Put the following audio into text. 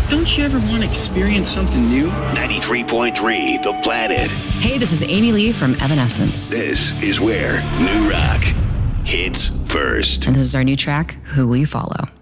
Don't you ever want to experience something new? 93.3 The Planet. Hey, this is Amy Lee from Evanescence. This is where new rock hits first. And this is our new track, Who We Follow.